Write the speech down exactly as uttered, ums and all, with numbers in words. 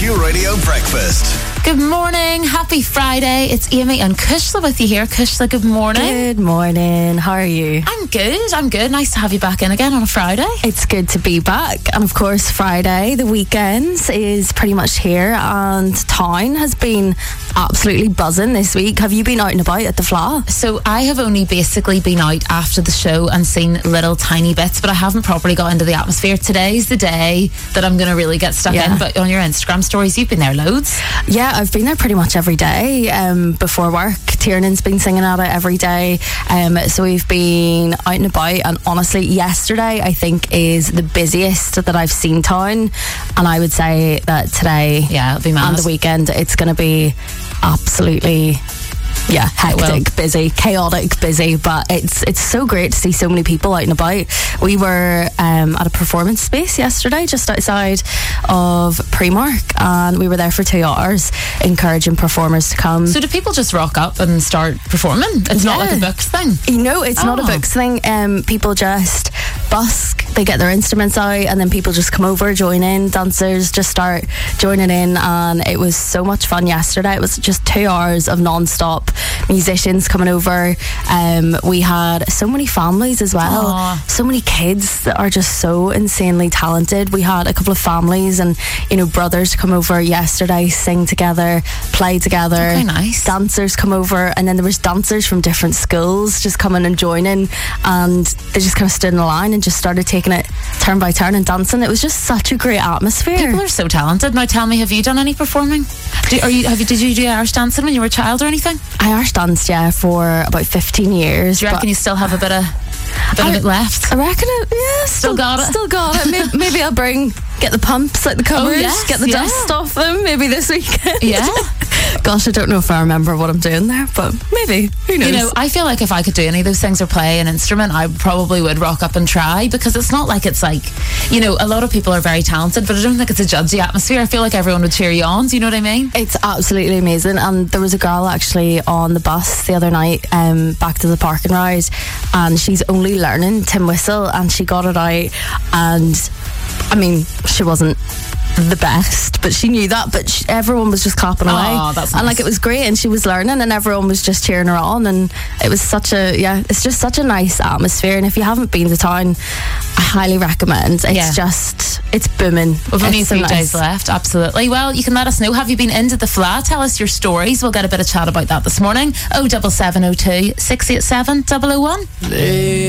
Cork Radio Breakfast. Good morning, happy Friday. It's Amy and Kushla with you here. Kushla, good morning. Good morning, how are you? I'm good, I'm good. Nice to have you back in again on a Friday. It's good to be back. And of course, Friday, the weekend, is pretty much here, and town has been absolutely buzzing this week. Have you been out and about at the Fla? So I have only basically been out after the show and seen little tiny bits, but I haven't properly got into the atmosphere. Today's the day that I'm going to really get stuck Yeah. in. But on your Instagram stories, you've been there loads. Yeah, I've been there pretty much every day um, before work. Tiernan's been singing at it every day. Um, so we've been out and about, and honestly, yesterday I think is the busiest that I've seen town, and I would say that today Yeah, it'll be mad. and the weekend it's going to be absolutely... Yeah, hectic, busy, chaotic, busy, but it's it's so great to see so many people out and about. We were um, at a performance space yesterday, just outside of Primark, and we were there for two hours, encouraging performers to come. So do people just rock up and start performing? It's not Yeah. like a books thing? You know, it's not a Oh. books thing. Um, people just busk, they get their instruments out, and then people just come over, join in. Dancers just start joining in, and it was so much fun yesterday. It was just two hours of non-stop musicians coming over. Um, we had so many families as well. Aw. So many kids that are just so insanely talented. We had a couple of families and, you know, brothers come over yesterday, sing together, play together. Okay, nice. Dancers come over, and then there was dancers from different schools just coming and joining, and they just kind of stood in a line and just started taking it turn by turn and dancing. It was just such a great atmosphere. People are so talented. Now tell me, have you done any performing? Do, are you, have you, did you do Irish dancing when you were a child or anything? I Irish danced, yeah, for about fifteen years. Do you reckon but you still have a bit of, a bit I- of it left? I reckon it, yeah, still, got it? Still got it. Maybe, maybe I'll bring, get the pumps out the cupboard, yes, get the yeah. dust off them, maybe this weekend. Yeah. Gosh, I don't know if I remember what I'm doing there, but maybe. Who knows? You know, I feel like if I could do any of those things or play an instrument, I probably would rock up and try, because it's not like it's like, you know, a lot of people are very talented, but I don't think it's a judgy atmosphere. I feel like everyone would cheer you on. Do you know what I mean? It's absolutely amazing. And there was a girl actually on the bus the other night, um, back to the parking ride, and she's only learning Tim Whistle, and she got it out, and I mean, she wasn't the best, but she knew that, but she, everyone was just clapping away. Oh, that's and nice. like, it was great, and she was learning, and everyone was just cheering her on, and it was such a, yeah, it's just such a nice atmosphere. And if you haven't been to town, I highly recommend. It's Yeah. just, it's booming. We've only a It's so few nice. days left, absolutely. Well, you can let us know. Have you been into the Fla? Tell us your stories. We'll get a bit of chat about that this morning. oh seven seven oh two, six eight seven, double oh one.